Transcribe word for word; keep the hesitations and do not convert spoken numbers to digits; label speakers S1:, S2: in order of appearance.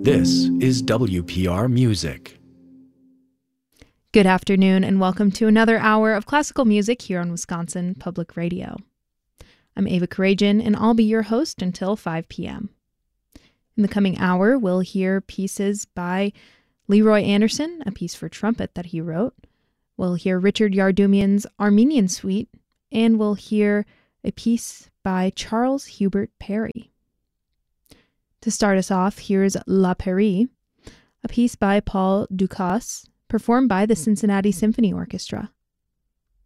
S1: This is W P R Music.
S2: Good afternoon and welcome to another hour of classical music here on Wisconsin Public Radio. I'm Ava Karajan and I'll be your host until five p.m. In the coming hour, we'll hear pieces by Leroy Anderson, a piece for trumpet that he wrote. We'll hear Richard Yardumian's Armenian Suite, and we'll hear a piece by Charles Hubert Parry. To start us off, here's La Pairie, a piece by Paul Dukas, performed by the Cincinnati Symphony Orchestra.